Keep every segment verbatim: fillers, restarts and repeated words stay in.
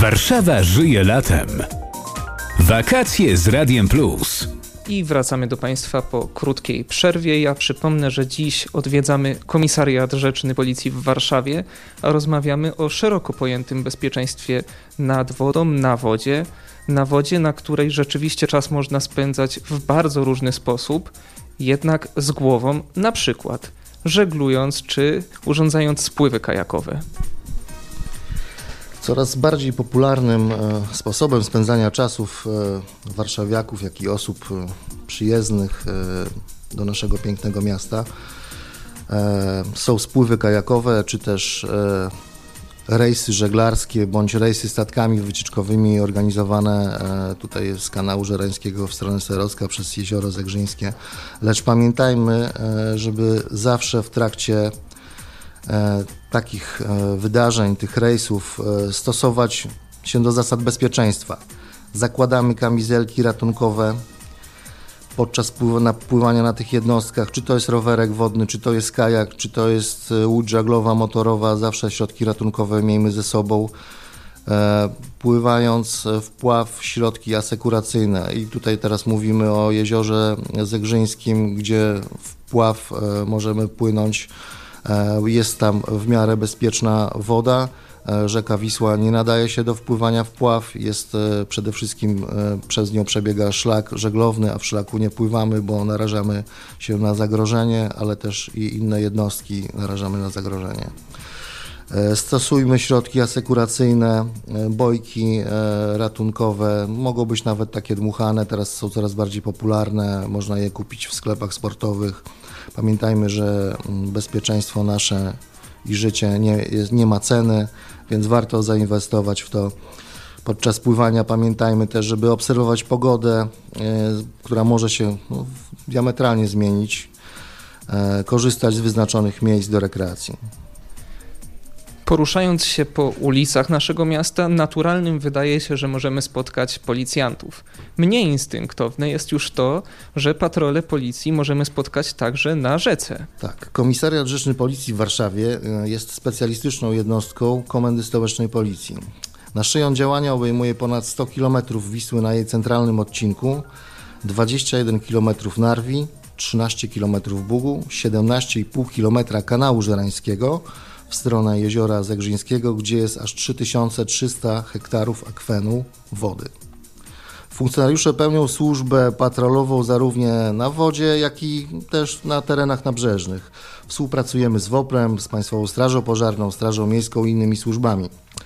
Warszawa żyje latem. Wakacje z Radiem Plus. I wracamy do Państwa po krótkiej przerwie. Ja przypomnę, że dziś odwiedzamy Komisariat Rzeczny Policji w Warszawie, a rozmawiamy o szeroko pojętym bezpieczeństwie nad wodą, na wodzie. Na wodzie, na której rzeczywiście czas można spędzać w bardzo różny sposób, jednak z głową, na przykład żeglując czy urządzając spływy kajakowe. Coraz bardziej popularnym sposobem spędzania czasów warszawiaków, jak i osób przyjezdnych do naszego pięknego miasta są spływy kajakowe, czy też rejsy żeglarskie, bądź rejsy statkami wycieczkowymi organizowane tutaj z kanału Żerańskiego w stronę Serocka przez Jezioro Zegrzyńskie. Lecz pamiętajmy, żeby zawsze w trakcie takich wydarzeń, tych rejsów stosować się do zasad bezpieczeństwa. Zakładamy kamizelki ratunkowe podczas pływania na tych jednostkach, czy to jest rowerek wodny, czy to jest kajak, czy to jest łódź żaglowa, motorowa, zawsze środki ratunkowe miejmy ze sobą. Pływając w pław, środki asekuracyjne i tutaj teraz mówimy o Jeziorze Zegrzyńskim, gdzie w pław możemy płynąć. Jest tam w miarę bezpieczna woda. Rzeka Wisła nie nadaje się do wpływania w pław. Jest przede wszystkim przez nią przebiega szlak żeglowny, a w szlaku nie pływamy, bo narażamy się na zagrożenie, ale też i inne jednostki narażamy na zagrożenie. Stosujmy środki asekuracyjne, bojki ratunkowe, mogą być nawet takie dmuchane, teraz są coraz bardziej popularne, można je kupić w sklepach sportowych. Pamiętajmy, że bezpieczeństwo nasze i życie nie, jest, nie ma ceny, więc warto zainwestować w to. Podczas pływania pamiętajmy też, żeby obserwować pogodę, która może się no, diametralnie zmienić, korzystać z wyznaczonych miejsc do rekreacji. Poruszając się po ulicach naszego miasta, naturalnym wydaje się, że możemy spotkać policjantów. Mniej instynktowne jest już to, że patrole policji możemy spotkać także na rzece. Tak, Komisariat Rzeczny Policji w Warszawie jest specjalistyczną jednostką Komendy Stołecznej Policji. Nasz rejon działania obejmuje ponad sto kilometrów Wisły na jej centralnym odcinku, dwadzieścia jeden kilometrów Narwi, trzynaście kilometrów Bugu, siedemnaście i pół kilometra kanału Żerańskiego, w stronę Jeziora Zegrzyńskiego, gdzie jest aż trzy tysiące trzysta hektarów akwenu wody. Funkcjonariusze pełnią służbę patrolową zarówno na wodzie, jak i też na terenach nabrzeżnych. Współpracujemy z WOPR-em, z Państwową Strażą Pożarną, Strażą Miejską i innymi służbami.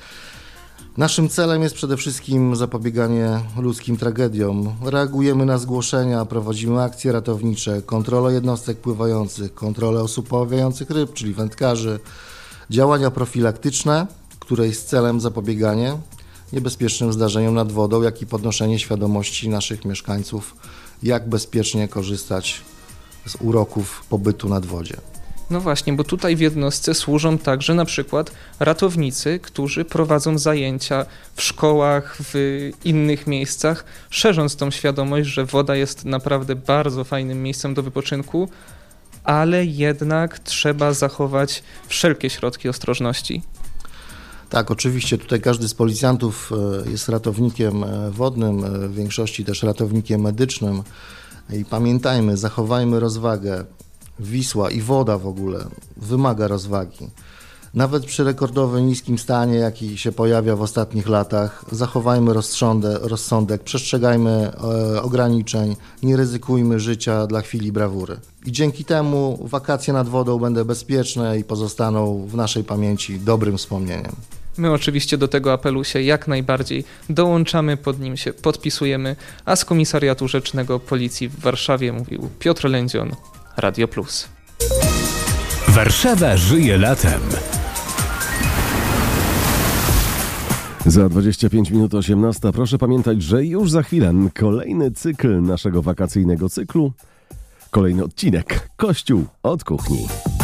Naszym celem jest przede wszystkim zapobieganie ludzkim tragediom. Reagujemy na zgłoszenia, prowadzimy akcje ratownicze, kontrolę jednostek pływających, kontrolę osób poławiających ryb, czyli wędkarzy, działania profilaktyczne, których celem zapobieganie niebezpiecznym zdarzeniom nad wodą, jak i podnoszenie świadomości naszych mieszkańców, jak bezpiecznie korzystać z uroków pobytu nad wodzie. No właśnie, bo tutaj w jednostce służą także na przykład ratownicy, którzy prowadzą zajęcia w szkołach, w innych miejscach, szerząc tą świadomość, że woda jest naprawdę bardzo fajnym miejscem do wypoczynku, ale jednak trzeba zachować wszelkie środki ostrożności. Tak, oczywiście tutaj każdy z policjantów jest ratownikiem wodnym, w większości też ratownikiem medycznym i pamiętajmy, zachowajmy rozwagę. Wisła i woda w ogóle wymaga rozwagi. Nawet przy rekordowo niskim stanie, jaki się pojawia w ostatnich latach, zachowajmy rozsądek, rozsądek przestrzegajmy e, ograniczeń, nie ryzykujmy życia dla chwili brawury. I dzięki temu wakacje nad wodą będą bezpieczne i pozostaną w naszej pamięci dobrym wspomnieniem. My oczywiście do tego apelu się jak najbardziej dołączamy, pod nim się podpisujemy, a z Komisariatu Rzecznego Policji w Warszawie mówił Piotr Lędzion, Radio Plus. Warszawa żyje latem. Za dwadzieścia pięć minut osiemnasta. Proszę pamiętać, że już za chwilę kolejny cykl naszego wakacyjnego cyklu, kolejny odcinek Kościół od kuchni.